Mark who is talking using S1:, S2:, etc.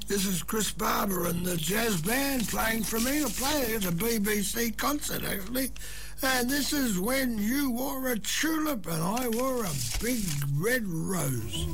S1: This is Chris Barber and the jazz band playing for me. I played at a BBC concert, actually. And this is When You Wore a Tulip and I Wore a Big Red Rose.